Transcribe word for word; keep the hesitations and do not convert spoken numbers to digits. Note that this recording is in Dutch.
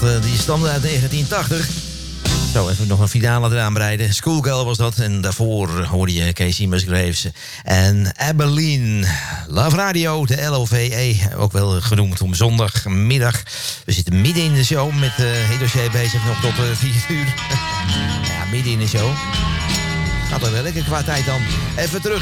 Die stamde uit negentien tachtig. Zo, even nog een finale eraan breiden. Schoolgirl was dat. En daarvoor hoorde je Casey Musgraves en Abilene. Love Radio, de L O V E. Ook wel genoemd om zondagmiddag. We zitten midden in de show met uh, het dossier bezig nog tot uh, vier uur. Ja, midden in de show. Gaat er wel lekker qua tijd dan. Even terug.